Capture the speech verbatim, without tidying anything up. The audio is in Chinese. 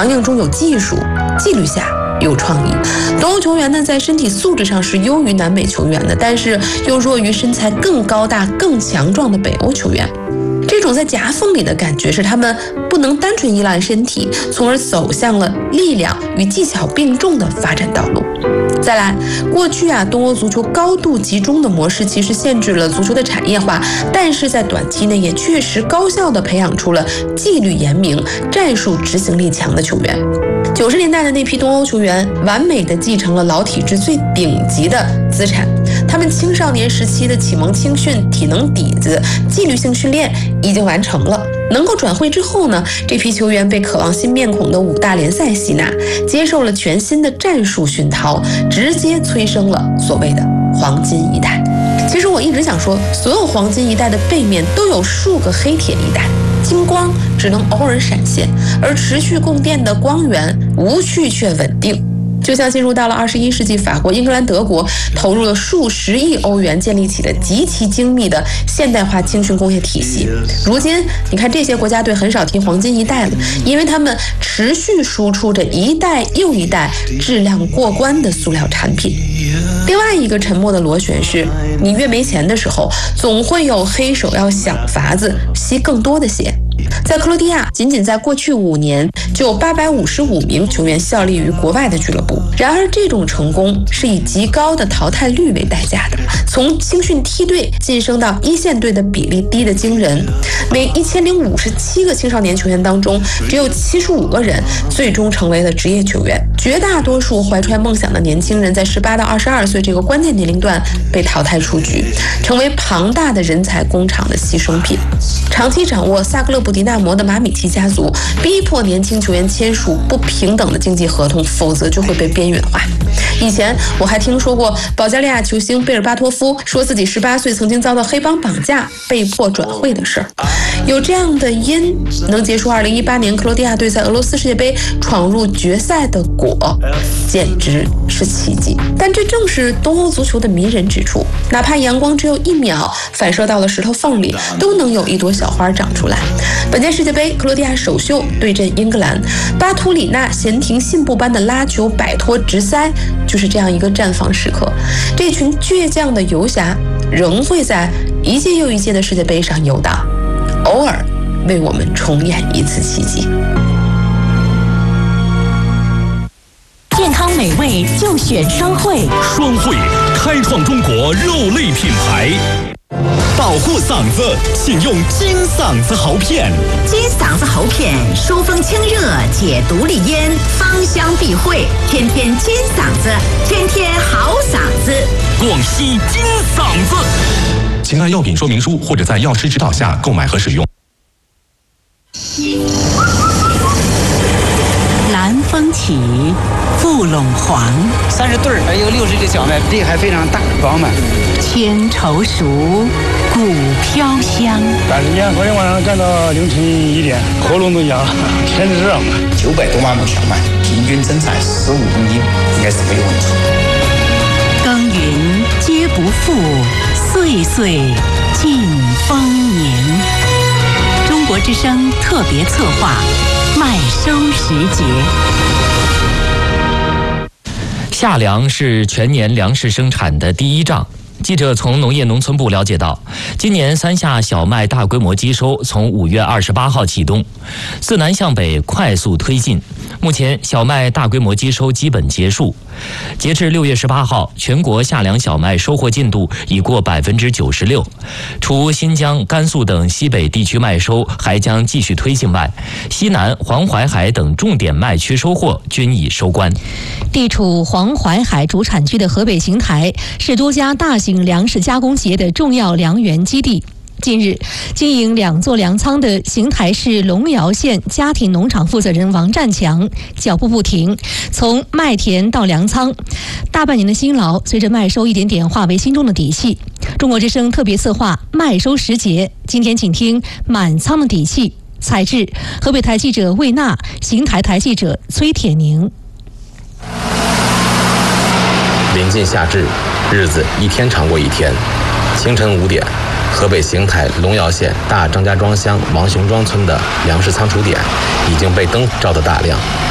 强硬中有技术，纪律下有创意。东欧球员呢，在身体素质上是优于南美球员的，但是又弱于身材更高大、更强壮的北欧球员。这种在夹缝里的感觉，是他们不能单纯依赖身体，从而走向了力量与技巧并重的发展道路。再来，过去啊，东欧足球高度集中的模式其实限制了足球的产业化，但是在短期内也确实高效地培养出了纪律严明、战术执行力强的球员。九十年代的那批东欧球员，完美地继承了老体制最顶级的资产。他们青少年时期的启蒙青训、体能底子、纪律性训练已经完成了。能够转会之后呢，这批球员被渴望新面孔的五大联赛吸纳，接受了全新的战术熏陶，直接催生了所谓的黄金一代。其实我一直想说，所有黄金一代的背面都有数个黑铁一代，金光只能偶尔闪现，而持续供电的光源无趣却稳定。就像进入到了二十一世纪，法国、英格兰、德国投入了数十亿欧元建立起了极其精密的现代化青训工业体系。如今你看这些国家队很少提黄金一代了，因为他们持续输出着一代又一代质量过关的塑料产品。另外一个沉默的螺旋是，你越没钱的时候，总会有黑手要想法子吸更多的血。在克罗地亚，仅仅在过去五年就有八百五十五名球员效力于国外的俱乐部。然而这种成功是以极高的淘汰率为代价的，从青训梯队晋升到一线队的比例低得惊人。每一千零五十七个青少年球员当中，只有七十五个人最终成为了职业球员。绝大多数怀揣梦想的年轻人在十八到二十二岁这个关键年龄段被淘汰出局，成为庞大的人才工厂的牺牲品。长期掌握萨格勒布迪纳摩的马米奇家族逼迫年轻球员签署不平等的经济合同，否则就会被边缘化。以前我还听说过保加利亚球星贝尔巴托夫说自己十八岁曾经遭到黑帮绑架，被迫转会的事儿。有这样的因，能结束二零一八年克罗地亚队在俄罗斯世界杯闯入决赛的果，简直是奇迹。但这正是东欧足球的迷人之处，哪怕阳光只有一秒反射到了石头缝里，都能有一朵小花长出来。本届世界杯，克罗地亚首秀对阵英格兰，巴图里纳闲庭信步般的拉球摆脱直塞，就是这样一个绽放时刻。这群倔强的游侠仍会在一届又一届的世界杯上游荡，偶尔为我们重演一次奇迹。 健康美味就选双汇， 双汇开创中国肉类品牌。保护嗓子，请用金嗓子喉片。 金嗓子喉片，疏风清热，解毒利咽，芳香避秽，天天金嗓子，天天好嗓子。 广西金嗓子。请按药品说明书或者在药师指导下购买和使用。 蓝风起，富陇黄， 三十对儿，还有六十个小麦，地还非常大饱满。 千愁熟，骨飘香。 赶时间，昨天晚上干到凌晨一点，喉咙都哑了，天热嘛。 九百多万亩小麦，平均增产十五公斤，应该是没有问题。 耕耘皆不负，岁岁尽丰年。中国之声特别策划，麦收时节。 夏粮是全年粮食生产的第一仗。记者从农业农村部了解到，今年三夏小麦大规模机收从五月二十八号启动，自南向北快速推进。目前小麦大规模机收基本结束，截至六月十八号，全国夏粮小麦收获进度已过百分之九十六。除新疆、甘肃等西北地区麦收还将继续推进外，西南、黄淮海等重点麦区收获均已收官。 地处黄淮海主产区的河北邢台是多家大型粮食加工企业的重要粮源基地。近日，经营两座粮仓的邢台市龙窑县家庭农场负责人王占强脚步不停，从麦田到粮仓，大半年的辛劳随着麦收一点点化为心中的底气。中国之声特别策划麦收时节，今天请听满仓的底气。采制河北台记者魏娜，邢台台记者崔铁宁。 临近夏至，日子一天长过一天。清晨五点，河北邢台龙窑县大张家庄乡王雄庄村的粮食仓储点已经被灯照得大亮。